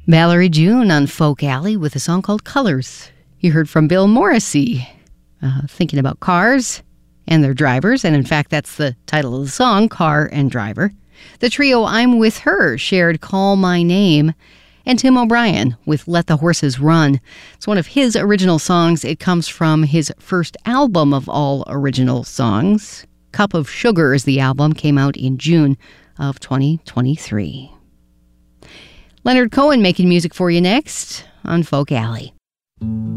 Valerie June on Folk Alley with a song called Colors. You heard from Bill Morrissey, thinking about cars and their drivers, and in fact that's the title of the song, Car and Driver. The trio I'm With Her shared Call My Name, and Tim O'Brien with Let the Horses Run. It's one of his original songs. It comes from his first album of all original songs. Cup of Sugar is the album, came out in June of 2023. Leonard Cohen making music for you next on Folk Alley.